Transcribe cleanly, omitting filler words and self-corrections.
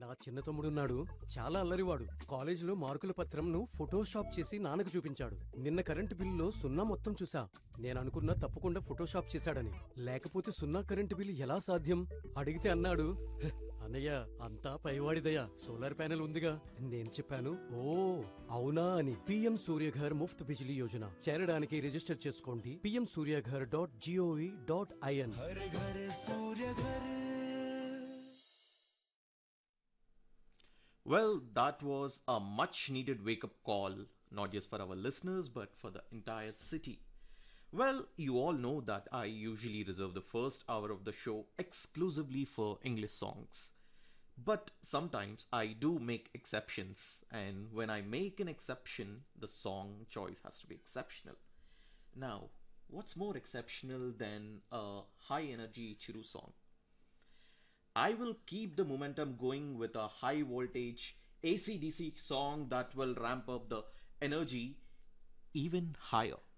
నా చిన్న తమ్ముడున్నాడు, చాలా అల్లరివాడు. కాలేజీలో మార్కుల పత్రంను ఫోటోషాప్ చేసి నాన్నకు చూపించాడు. నిన్న కరెంటు బిల్లులో సున్నా మొత్తం చూసా. నేననుకున్నా తప్పకుండా ఫోటోషాప్ చేశాడని. లేకపోతే సున్నా కరెంటు బిల్లు ఎలా సాధ్యం? అడిగితే అన్నాడు, "హ్, అన్నయ్య అంతా పైవాడిదయ్యా, సోలార్ ప్యానెల్ ఉందిగా." నేను చెప్పాను, ఓ అవునా అని. పిఎం సూర్యఘర్ ముఫ్త్ బిజిలీ యోజన చేరడానికి రిజిస్టర్ చేసుకోండి pmsuryaghar.gov.in. Well, that was a much needed wake up call, not just for our listeners, but for the entire city. Well, you all know that I usually reserve the first hour of the show exclusively for English songs. But sometimes I do make exceptions, and when I make an exception, the song choice has to be exceptional. Now, what's more exceptional than a high energy Chiru song? I will keep the momentum going with a high voltage AC/DC song that will ramp up the energy even higher.